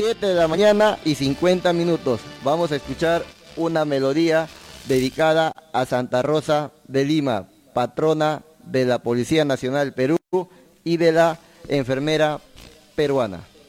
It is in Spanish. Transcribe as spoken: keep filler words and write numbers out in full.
siete de la mañana y cincuenta minutos. Vamos a escuchar una melodía dedicada a Santa Rosa de Lima, patrona de la Policía Nacional Perú y de la enfermera peruana.